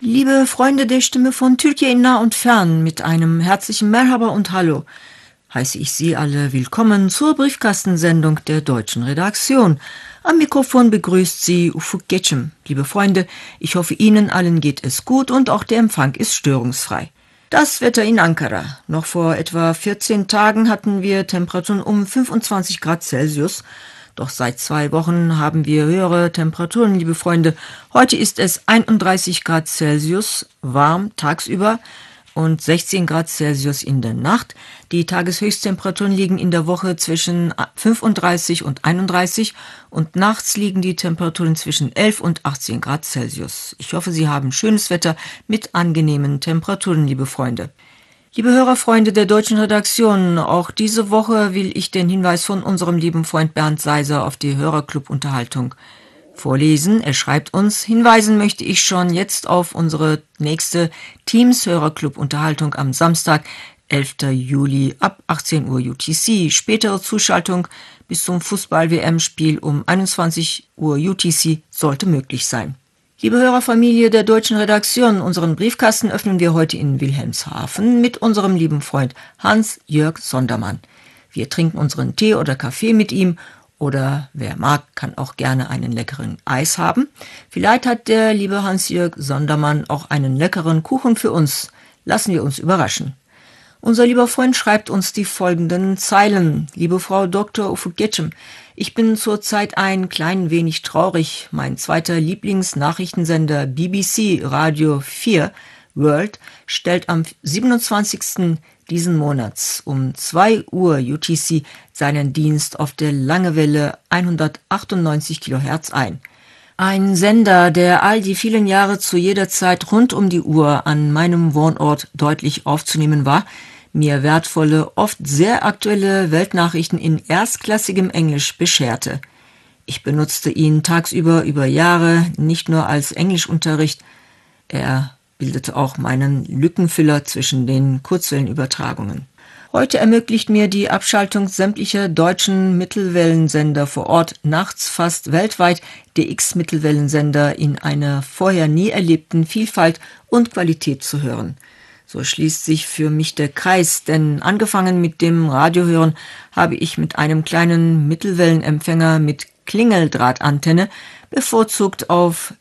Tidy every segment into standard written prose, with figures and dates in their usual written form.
Liebe Freunde der Stimme von Türkei in nah und fern, mit einem herzlichen Merhaba und Hallo heiße ich Sie alle willkommen zur Briefkastensendung der deutschen Redaktion. Am Mikrofon begrüßt Sie Ufuk Geçim. Liebe Freunde, ich hoffe, Ihnen allen geht es gut und auch der Empfang ist störungsfrei. Das Wetter in Ankara. Noch vor etwa 14 Tagen hatten wir Temperaturen um 25 Grad Celsius. Doch seit 2 Wochen haben wir höhere Temperaturen, liebe Freunde. Heute ist es 31 Grad Celsius, warm tagsüber und 16 Grad Celsius in der Nacht. Die Tageshöchsttemperaturen liegen in der Woche zwischen 35 und 31 und nachts liegen die Temperaturen zwischen 11 und 18 Grad Celsius. Ich hoffe, Sie haben schönes Wetter mit angenehmen Temperaturen, liebe Freunde. Liebe Hörerfreunde der deutschen Redaktion, auch diese Woche will ich den Hinweis von unserem lieben Freund Bernd Seiser auf die Hörerclub-Unterhaltung vorlesen. Er schreibt uns: Hinweisen möchte ich schon jetzt auf unsere nächste Teams-Hörerclub-Unterhaltung am Samstag, 11. Juli ab 18 Uhr UTC. Spätere Zuschaltung bis zum Fußball-WM-Spiel um 21 Uhr UTC sollte möglich sein. Liebe Hörerfamilie der deutschen Redaktion, unseren Briefkasten öffnen wir heute in Wilhelmshaven mit unserem lieben Freund Hans-Jörg Sondermann. Wir trinken unseren Tee oder Kaffee mit ihm oder wer mag, kann auch gerne einen leckeren Eis haben. Vielleicht hat der liebe Hans-Jörg Sondermann auch einen leckeren Kuchen für uns. Lassen wir uns überraschen. Unser lieber Freund schreibt uns die folgenden Zeilen. Liebe Frau Dr. Ufuk Geçim, ich bin zurzeit ein klein wenig traurig. Mein zweiter Lieblingsnachrichtensender BBC Radio 4 World stellt am 27. diesen Monats um 2 Uhr UTC seinen Dienst auf der Langewelle 198 kHz ein. Ein Sender, der all die vielen Jahre zu jeder Zeit rund um die Uhr an meinem Wohnort deutlich aufzunehmen war, mir wertvolle, oft sehr aktuelle Weltnachrichten in erstklassigem Englisch bescherte. Ich benutzte ihn tagsüber über Jahre nicht nur als Englischunterricht, er bildete auch meinen Lückenfüller zwischen den Kurzwellenübertragungen. Heute ermöglicht mir die Abschaltung sämtlicher deutschen Mittelwellensender vor Ort nachts fast weltweit DX-Mittelwellensender in einer vorher nie erlebten Vielfalt und Qualität zu hören. So schließt sich für mich der Kreis, denn angefangen mit dem Radiohören habe ich mit einem kleinen Mittelwellenempfänger mit Klingeldrahtantenne, bevorzugt auf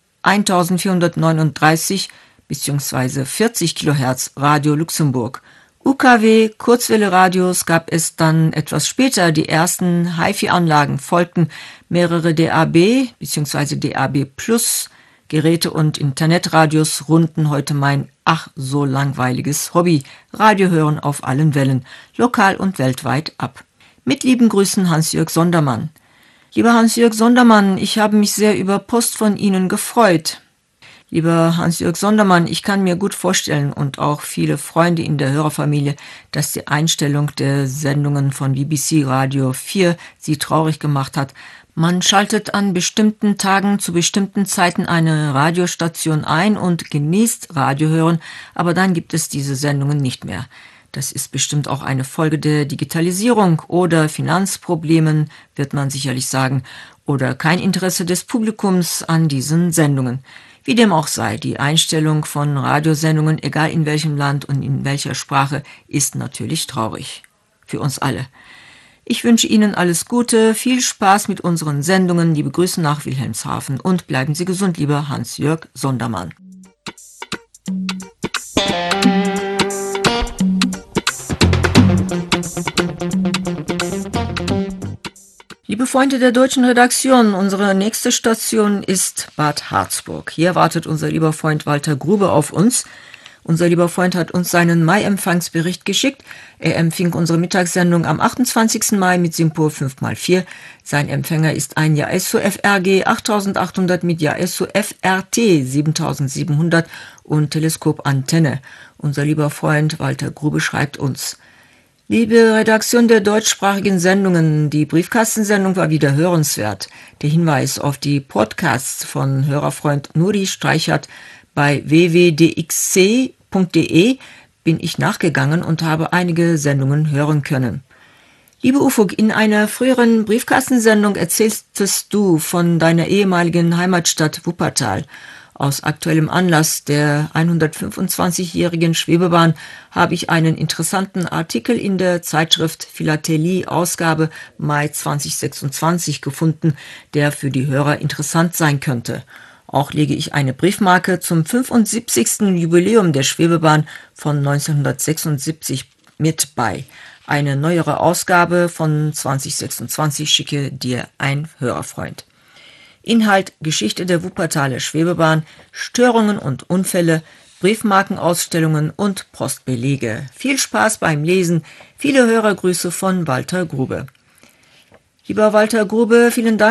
1439 bzw. 40 kHz Radio Luxemburg. UKW Kurzwelle-Radios gab es dann etwas später, die ersten HiFi-Anlagen folgten, mehrere DAB bzw. DAB Plus Geräte und Internetradios runden heute mein ach so langweiliges Hobby, Radiohören auf allen Wellen, lokal und weltweit ab. Mit lieben Grüßen, Hans-Jörg Sondermann. Lieber Hans-Jörg Sondermann, ich habe mich sehr über Post von Ihnen gefreut. Lieber Hans-Jörg Sondermann, ich kann mir gut vorstellen und auch viele Freunde in der Hörerfamilie, dass die Einstellung der Sendungen von BBC Radio 4 Sie traurig gemacht hat. Man schaltet an bestimmten Tagen zu bestimmten Zeiten eine Radiostation ein und genießt Radiohören, aber dann gibt es diese Sendungen nicht mehr. Das ist bestimmt auch eine Folge der Digitalisierung oder Finanzproblemen, wird man sicherlich sagen, oder kein Interesse des Publikums an diesen Sendungen. Wie dem auch sei, die Einstellung von Radiosendungen, egal in welchem Land und in welcher Sprache, ist natürlich traurig. Für uns alle. Ich wünsche Ihnen alles Gute, viel Spaß mit unseren Sendungen, liebe Grüße nach Wilhelmshaven und bleiben Sie gesund, lieber Hans-Jörg Sondermann. Liebe Freunde der deutschen Redaktion, unsere nächste Station ist Bad Harzburg. Hier wartet unser lieber Freund Walter Grube auf uns. Unser lieber Freund hat uns seinen Mai-Empfangsbericht geschickt. Er empfing unsere Mittagssendung am 28. Mai mit Simpur 5x4. Sein Empfänger ist ein Yaesu FRG 8800 mit Yaesu FRT 7700 und Teleskopantenne. Unser lieber Freund Walter Grube schreibt uns: Liebe Redaktion der deutschsprachigen Sendungen, die Briefkastensendung war wieder hörenswert. Der Hinweis auf die Podcasts von Hörerfreund Nuri Streichert bei www.dxc.de bin ich nachgegangen und habe einige Sendungen hören können. Liebe Ufuk, in einer früheren Briefkastensendung erzähltest du von deiner ehemaligen Heimatstadt Wuppertal. Aus aktuellem Anlass der 125-jährigen Schwebebahn habe ich einen interessanten Artikel in der Zeitschrift Philatelie Ausgabe Mai 2026 gefunden, der für die Hörer interessant sein könnte. Auch lege ich eine Briefmarke zum 75. Jubiläum der Schwebebahn von 1976 mit bei. Eine neuere Ausgabe von 2026 schicke dir ein Hörerfreund. Inhalt: Geschichte der Wuppertaler Schwebebahn, Störungen und Unfälle, Briefmarkenausstellungen und Postbelege. Viel Spaß beim Lesen. Viele Hörergrüße von Walter Grube. Lieber Walter Grube, vielen Dank